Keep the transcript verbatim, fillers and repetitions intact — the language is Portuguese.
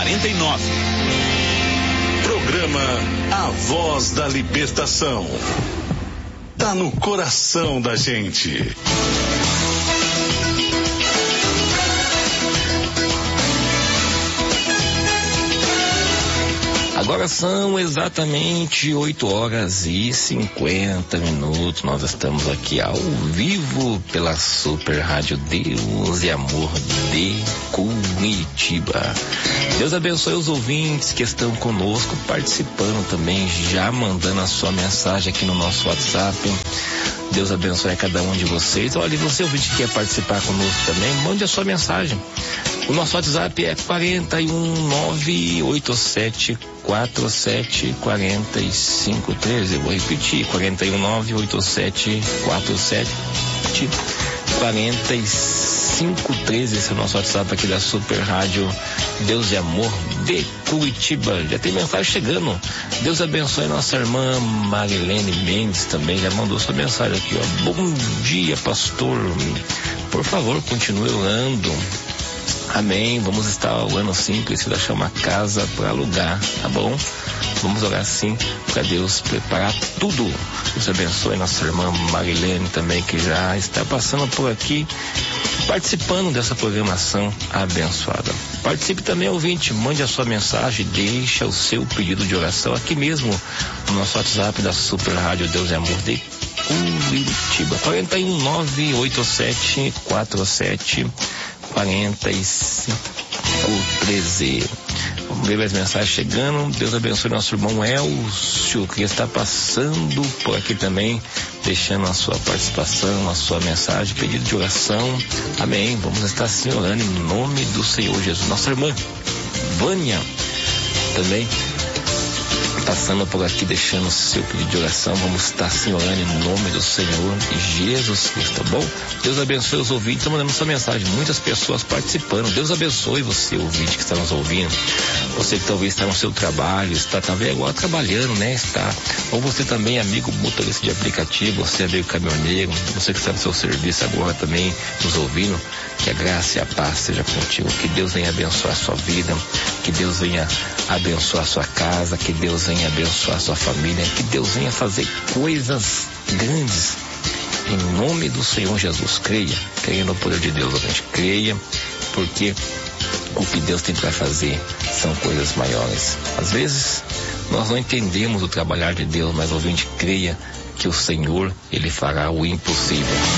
quarenta e nove. Programa A Voz da Libertação. Tá no coração da gente. Agora são exatamente oito horas e cinquenta minutos. Nós estamos aqui ao vivo pela Super Rádio Deus e Amor de Curitiba. Deus abençoe os ouvintes que estão conosco, participando também, já mandando a sua mensagem aqui no nosso WhatsApp. Deus abençoe a cada um de vocês. Olha, e você ouvinte que quer participar conosco também, mande a sua mensagem. O nosso WhatsApp é quatro um nove oito sete quatro sete quatro cinco um três. Eu vou repetir, quatro um nove oito sete quatro sete quatro cinco um três. Esse é o nosso WhatsApp aqui da Super Rádio Deus e Amor de Curitiba. Já tem mensagem chegando. Deus abençoe nossa irmã Marilene Mendes também, já mandou sua mensagem aqui, ó. Bom dia, pastor. Por favor, continue orando. Amém. Vamos estar orando sim, precisa achar uma casa para alugar, tá bom? Vamos orar sim para Deus preparar tudo. Deus abençoe nossa irmã Marilene também, que já está passando por aqui, participando dessa programação abençoada. Participe também, ouvinte, mande a sua mensagem, deixa o seu pedido de oração aqui mesmo no nosso WhatsApp da Super Rádio Deus e Amor de Curitiba. quatro um nove oito sete quatro sete quarenta e cinco treze. Vamos ver as mensagens chegando. Deus abençoe nosso irmão Elcio, que está passando por aqui também, deixando a sua participação, a sua mensagem, pedido de oração. Amém. Vamos estar assim orando em nome do Senhor Jesus. Nossa irmã Vânia também passando por aqui, deixando o seu pedido de oração. Vamos estar assim orando em nome do Senhor Jesus Cristo, tá bom? Deus abençoe os ouvintes, estão mandando sua mensagem, muitas pessoas participando. Deus abençoe você, ouvinte, que está nos ouvindo. Você que talvez está no seu trabalho, está talvez agora trabalhando, né? Está, ou você também, amigo motorista de aplicativo, você é amigo caminhoneiro, você que está no seu serviço agora também nos ouvindo, que a graça e a paz seja contigo, que Deus venha abençoar a sua vida, que Deus venha abençoar a sua casa, que Deus venha abençoar a sua família, que Deus venha fazer coisas grandes em nome do Senhor Jesus. Creia, creia no poder de Deus, a gente creia, porque o que Deus tem para fazer são coisas maiores. Às vezes nós não entendemos o trabalhar de Deus, mas ouvinte, creia que o Senhor, Ele fará o impossível.